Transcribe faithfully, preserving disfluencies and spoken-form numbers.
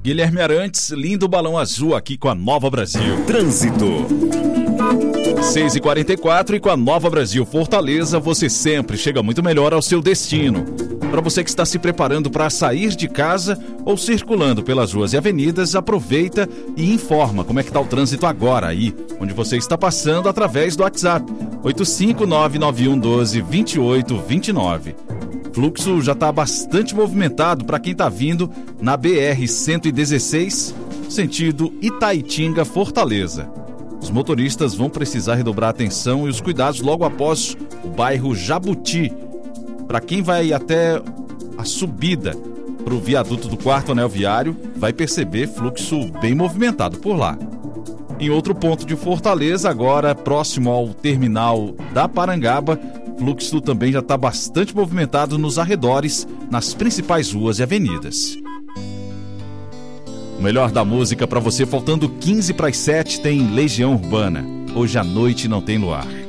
Guilherme Arantes, lindo balão azul aqui com a Nova Brasil. Trânsito. seis e quarenta e quatro e com a Nova Brasil Fortaleza, você sempre chega muito melhor ao seu destino. Para você que está se preparando para sair de casa ou circulando pelas ruas e avenidas, aproveita e informa como é que está o trânsito agora aí, onde você está passando através do WhatsApp oito cinco nove nove um doze vinte e oito vinte e nove. Fluxo já está bastante movimentado para quem está vindo na B R cento e dezesseis, sentido Itaitinga-Fortaleza. Os motoristas vão precisar redobrar a atenção e os cuidados logo após o bairro Jabuti. Para quem vai até a subida para o viaduto do quarto anel viário, vai perceber fluxo bem movimentado por lá. Em outro ponto de Fortaleza, agora próximo ao terminal da Parangaba, fluxo também já está bastante movimentado nos arredores, nas principais ruas e avenidas. O melhor da música para você, faltando quinze para as sete, tem Legião Urbana. Hoje à noite não tem luar.